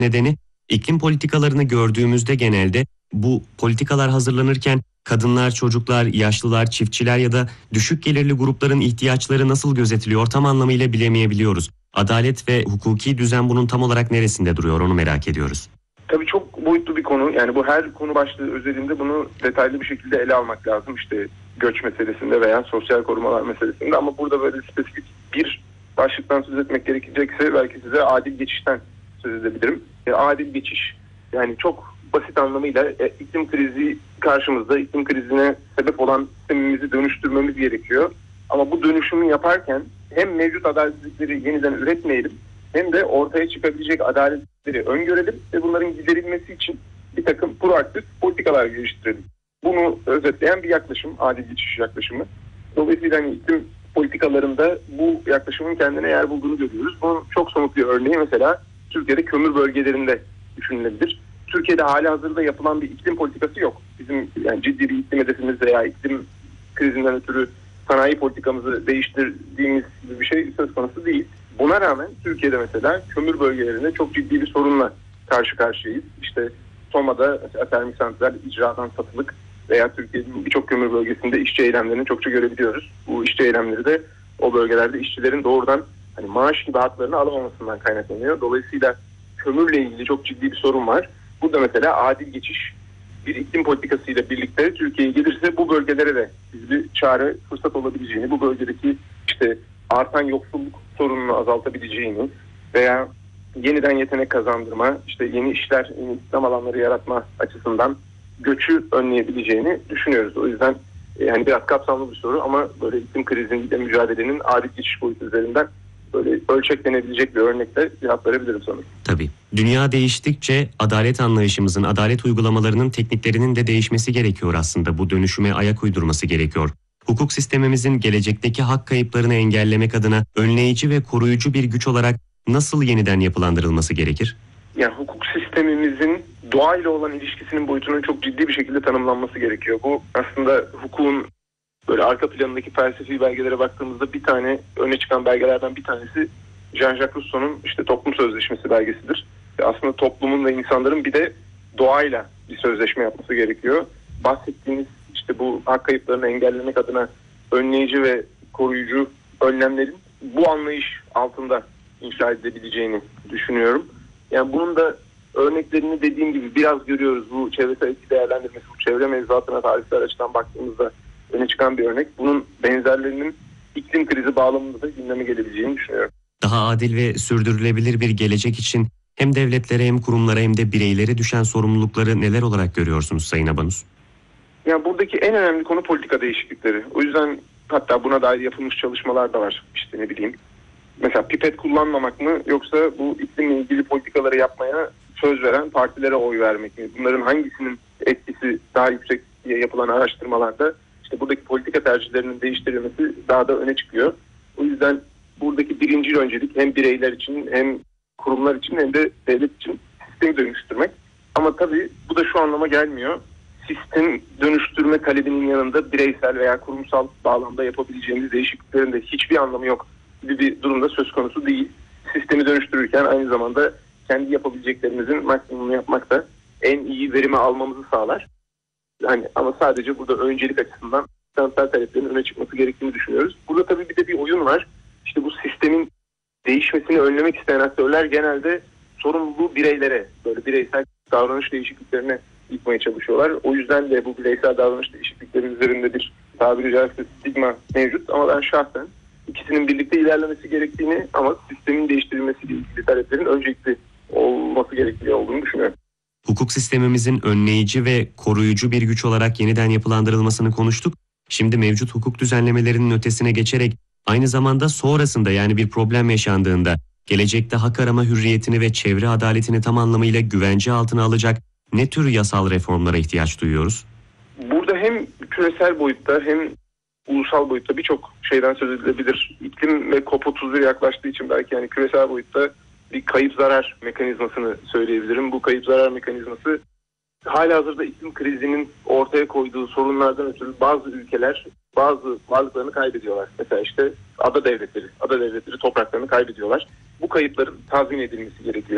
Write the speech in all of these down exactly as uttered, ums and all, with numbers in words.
nedeni iklim politikalarını gördüğümüzde genelde bu politikalar hazırlanırken kadınlar, çocuklar, yaşlılar, çiftçiler ya da düşük gelirli grupların ihtiyaçları nasıl gözetiliyor tam anlamıyla bilemeyebiliyoruz. Adalet ve hukuki düzen bunun tam olarak neresinde duruyor onu merak ediyoruz. Tabii çok boyutlu bir konu. Yani bu her konu başlığı özelinde bunu detaylı bir şekilde ele almak lazım. İşte göç meselesinde veya sosyal korumalar meselesinde, ama burada böyle spesifik bir başlıktan söz etmek gerekecekse belki size adil geçişten söz edebilirim. E, adil geçiş, yani çok basit anlamıyla e, iklim krizi karşımızda, iklim krizine sebep olan sistemimizi dönüştürmemiz gerekiyor. Ama bu dönüşümü yaparken hem mevcut adaletsizlikleri yeniden üretmeyelim, hem de ortaya çıkabilecek adaletleri öngörelim ve bunların giderilmesi için bir takım proaktif politikalar geliştirelim. Bunu özetleyen bir yaklaşım, adil geçiş yaklaşımı. Dolayısıyla hani iklim politikalarında bu yaklaşımın kendine yer bulduğunu görüyoruz. Bunun çok somut bir örneği mesela Türkiye'de kömür bölgelerinde düşünülebilir. Türkiye'de halihazırda yapılan bir iklim politikası yok. Bizim yani ciddi bir iklim hedefimiz veya iklim krizinden ötürü sanayi politikamızı değiştirdiğimiz gibi bir şey söz konusu değil. Buna rağmen Türkiye'de mesela kömür bölgelerinde çok ciddi bir sorunla karşı karşıyayız. İşte Soma'da mesela termik santral icradan satılık veya Türkiye'nin birçok kömür bölgesinde işçi eylemlerini çokça görebiliyoruz. Bu işçi eylemleri de o bölgelerde işçilerin doğrudan hani maaş gibi haklarını alamamasından kaynaklanıyor. Dolayısıyla kömürle ilgili çok ciddi bir sorun var. Burada mesela adil geçiş bir iklim politikasıyla birlikte Türkiye'ye gelirse bu bölgelere de bir çare fırsat olabileceğini, bu bölgedeki işte artan yoksulluk sorununu azaltabileceğini veya yeniden yetenek kazandırma, işte yeni işler, yeni istihdam alanları yaratma açısından göçü önleyebileceğini düşünüyoruz. O yüzden yani biraz kapsamlı bir soru ama böyle iklim kriziyle mücadelenin adil geçiş boyutu üzerinden böyle ölçeklenebilecek bir örnekle cevap verebilirim sanırım. Tabii. Dünya değiştikçe adalet anlayışımızın, adalet uygulamalarının tekniklerinin de değişmesi gerekiyor aslında. Bu dönüşüme ayak uydurması gerekiyor. Hukuk sistemimizin gelecekteki hak kayıplarını engellemek adına önleyici ve koruyucu bir güç olarak nasıl yeniden yapılandırılması gerekir? Yani hukuk sistemimizin doğayla olan ilişkisinin boyutunun çok ciddi bir şekilde tanımlanması gerekiyor. Bu aslında hukukun böyle arka planındaki felsefi belgelere baktığımızda bir tane öne çıkan belgelerden bir tanesi Jean-Jacques Rousseau'nun işte Toplum Sözleşmesi belgesidir. Ve aslında toplumun ve insanların bir de doğayla bir sözleşme yapması gerekiyor. Bahsettiğimiz işte bu hak kayıplarını engellemek adına önleyici ve koruyucu önlemlerin bu anlayış altında inşa edilebileceğini düşünüyorum. Yani bunun da örneklerini dediğim gibi biraz görüyoruz. Bu çevresel etki değerlendirmesi, bu çevre mevzuatına tarihsel açıdan baktığımızda öne çıkan bir örnek. Bunun benzerlerinin iklim krizi bağlamında da gündeme gelebileceğini düşünüyorum. Daha adil ve sürdürülebilir bir gelecek için hem devletlere hem kurumlara hem de bireylere düşen sorumlulukları neler olarak görüyorsunuz Sayın Abanus? Yani buradaki en önemli konu politika değişiklikleri. O yüzden hatta buna dair yapılmış çalışmalar da var. İşte ne bileyim. Mesela pipet kullanmamak mı yoksa bu iklimle ilgili politikaları yapmaya söz veren partilere oy vermek mi? Bunların hangisinin etkisi daha yüksek diye yapılan araştırmalarda işte buradaki politika tercihlerinin değiştirilmesi daha da öne çıkıyor. O yüzden buradaki birinci öncelik hem bireyler için hem kurumlar için hem de devlet için sistemi dönüştürmek. Ama tabii bu da şu anlama gelmiyor. Sistem dönüştürme talebinin yanında bireysel veya kurumsal bağlamda yapabileceğimiz değişikliklerin de hiçbir anlamı yok gibi bir durumda söz konusu değil. Sistemi dönüştürürken aynı zamanda kendi yapabileceklerimizin maksimumunu yapmak da en iyi verimi almamızı sağlar. Yani ama sadece burada öncelik açısından sistemsel taleplerin öne çıkması gerektiğini düşünüyoruz. Burada tabii bir de bir oyun var. İşte bu sistemin değişmesini önlemek isteyen aktörler genelde sorumluluğu bireylere, böyle bireysel davranış değişikliklerine yıkmaya çalışıyorlar. O yüzden de bu bireysel davranış değişiklikleri üzerinde bir tabiri caizse stigma mevcut. Ama ben şahsen ikisinin birlikte ilerlemesi gerektiğini ama sistemin değiştirilmesiyle ilgili taleplerin öncelikli olması gerektiği olduğunu düşünüyorum. Hukuk sistemimizin önleyici ve koruyucu bir güç olarak yeniden yapılandırılmasını konuştuk. Şimdi mevcut hukuk düzenlemelerinin ötesine geçerek aynı zamanda sonrasında yani bir problem yaşandığında gelecekte hak arama hürriyetini ve çevre adaletini tam anlamıyla güvence altına alacak ne tür yasal reformlara ihtiyaç duyuyoruz? Burada hem küresel boyutta hem ulusal boyutta birçok şeyden söz edilebilir. İklim ve COP otuz bir yaklaştığı için belki yani küresel boyutta bir kayıp zarar mekanizmasını söyleyebilirim. Bu kayıp zarar mekanizması halihazırda iklim krizinin ortaya koyduğu sorunlardan ötürü bazı ülkeler bazı varlıklarını kaybediyorlar. Mesela işte ada devletleri, ada devletleri topraklarını kaybediyorlar. Bu kayıpların tazmin edilmesi gerekiyor.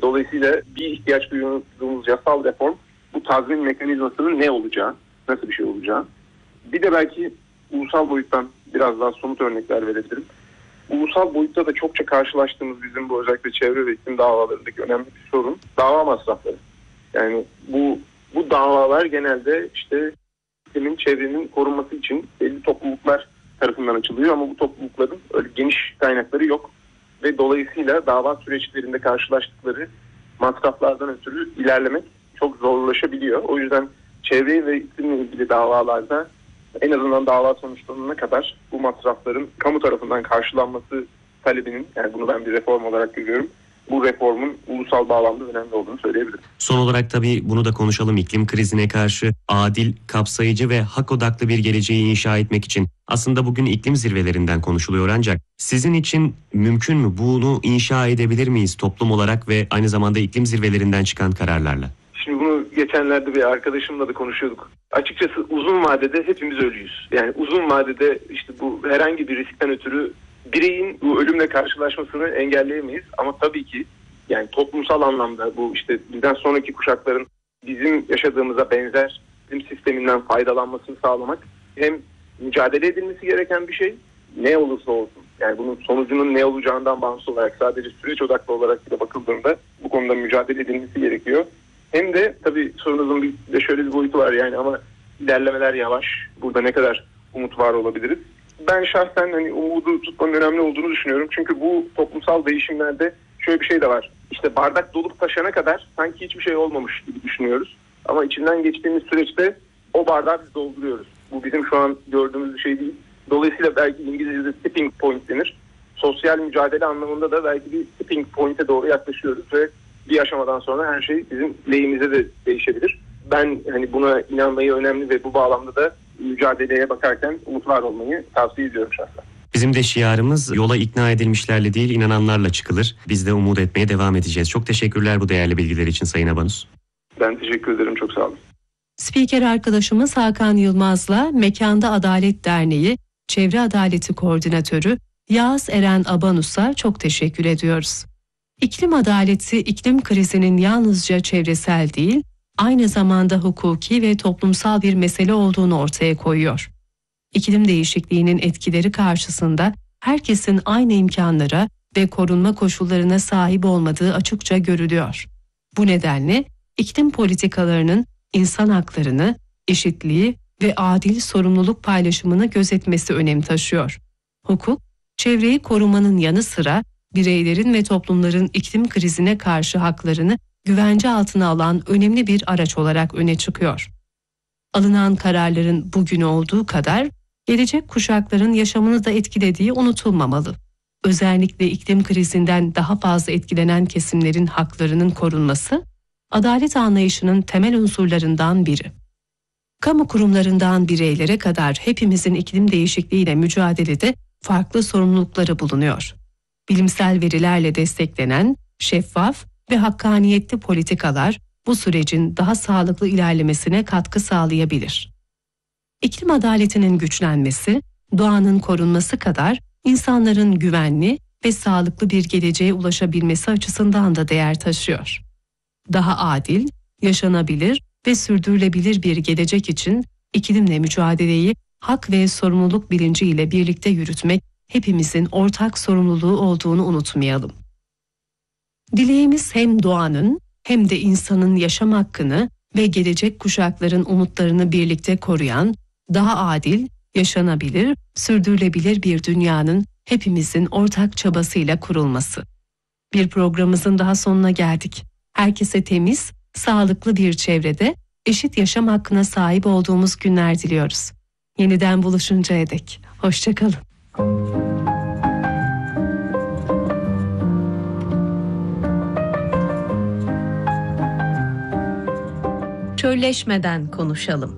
Dolayısıyla bir ihtiyaç duyduğumuz yasal reform bu tazmin mekanizmasının ne olacağı, nasıl bir şey olacağı. Bir de belki ulusal boyuttan biraz daha somut örnekler verebilirim. Ulusal boyutta da çokça karşılaştığımız bizim bu özellikle çevre ve iklim davalarındaki önemli bir sorun dava masrafları. Yani bu bu davalar genelde işte iklimin, çevrenin korunması için belli topluluklar tarafından açılıyor ama bu toplulukların öyle geniş kaynakları yok ve dolayısıyla dava süreçlerinde karşılaştıkları masraflardan ötürü ilerlemek çok zorlaşabiliyor. O yüzden çevre ve iklimle ilgili davalarda en azından dava sonuçlanana kadar bu masrafların kamu tarafından karşılanması talebinin, yani bunu ben bir reform olarak görüyorum, bu reformun ulusal bağlamda önemli olduğunu söyleyebilirim. Son olarak tabii bunu da konuşalım. İklim krizine karşı adil, kapsayıcı ve hak odaklı bir geleceği inşa etmek için aslında bugün iklim zirvelerinden konuşuluyor ancak sizin için mümkün mü? Bunu inşa edebilir miyiz toplum olarak ve aynı zamanda iklim zirvelerinden çıkan kararlarla? Şimdi bunu geçenlerde bir arkadaşımla da konuşuyorduk. Açıkçası uzun vadede hepimiz ölüyüz. Yani uzun vadede işte bu herhangi bir riskten ötürü bireyin bu ölümle karşılaşmasını engelleyemeyiz. Ama tabii ki yani toplumsal anlamda bu işte bizden sonraki kuşakların bizim yaşadığımıza benzer iklim sisteminden faydalanmasını sağlamak hem mücadele edilmesi gereken bir şey ne olursa olsun. Yani bunun sonucunun ne olacağından bağımsız olarak sadece süreç odaklı olarak bile bakıldığında bu konuda mücadele edilmesi gerekiyor. Hem de tabii sorunuzun bir de şöyle bir boyutu var yani ama ilerlemeler yavaş. Burada ne kadar umut var olabiliriz? Ben şahsen hani umudu tutmanın önemli olduğunu düşünüyorum. Çünkü bu toplumsal değişimlerde şöyle bir şey de var. İşte bardak dolup taşana kadar sanki hiçbir şey olmamış gibi düşünüyoruz. Ama içinden geçtiğimiz süreçte o bardağı biz dolduruyoruz. Bu bizim şu an gördüğümüz bir şey değil. Dolayısıyla belki İngilizce'de tipping point denir. Sosyal mücadele anlamında da belki bir tipping point'e doğru yaklaşıyoruz ve bir aşamadan sonra her şey bizim lehimize de değişebilir. Ben hani buna inanmayı önemli ve bu bağlamda da mücadeleye bakarken umut var olmayı tavsiye ediyorum şahsen. Bizim de şiarımız yola ikna edilmişlerle değil inananlarla çıkılır. Biz de umut etmeye devam edeceğiz. Çok teşekkürler bu değerli bilgiler için Sayın Abanus. Ben teşekkür ederim, çok sağ olun. Spiker arkadaşımız Hakan Yılmaz'la Mekanda Adalet Derneği Çevre Adaleti Koordinatörü Yağız Eren Abanus'a çok teşekkür ediyoruz. İklim adaleti, iklim krizinin yalnızca çevresel değil, aynı zamanda hukuki ve toplumsal bir mesele olduğunu ortaya koyuyor. İklim değişikliğinin etkileri karşısında herkesin aynı imkanlara ve korunma koşullarına sahip olmadığı açıkça görülüyor. Bu nedenle iklim politikalarının insan haklarını, eşitliği ve adil sorumluluk paylaşımını gözetmesi önem taşıyor. Hukuk, çevreyi korumanın yanı sıra bireylerin ve toplumların iklim krizine karşı haklarını güvence altına alan önemli bir araç olarak öne çıkıyor. Alınan kararların bugün olduğu kadar gelecek kuşakların yaşamını da etkilediği unutulmamalı. Özellikle iklim krizinden daha fazla etkilenen kesimlerin haklarının korunması, adalet anlayışının temel unsurlarından biri. Kamu kurumlarından bireylere kadar hepimizin iklim değişikliğiyle mücadelede farklı sorumlulukları bulunuyor. Bilimsel verilerle desteklenen, şeffaf ve hakkaniyetli politikalar bu sürecin daha sağlıklı ilerlemesine katkı sağlayabilir. İklim adaletinin güçlenmesi, doğanın korunması kadar insanların güvenli ve sağlıklı bir geleceğe ulaşabilmesi açısından da değer taşıyor. Daha adil, yaşanabilir ve sürdürülebilir bir gelecek için iklimle mücadeleyi hak ve sorumluluk bilinciyle birlikte yürütmek hepimizin ortak sorumluluğu olduğunu unutmayalım. Dileğimiz hem doğanın hem de insanın yaşam hakkını ve gelecek kuşakların umutlarını birlikte koruyan, daha adil, yaşanabilir, sürdürülebilir bir dünyanın hepimizin ortak çabasıyla kurulması. Bir programımızın daha sonuna geldik. Herkese temiz, sağlıklı bir çevrede eşit yaşam hakkına sahip olduğumuz günler diliyoruz. Yeniden buluşuncaya dek. Hoşça kalın. Çölleşmeden konuşalım.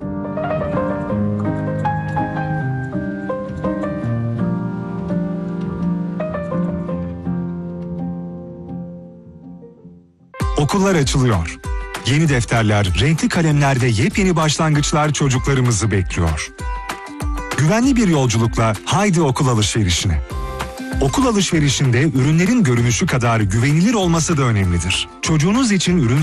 Okullar açılıyor. Yeni defterler, renkli kalemler ve yepyeni başlangıçlar çocuklarımızı bekliyor. Güvenli bir yolculukla haydi okul alışverişine. Okul alışverişinde ürünlerin görünüşü kadar güvenilir olması da önemlidir. Çocuğunuz için ürün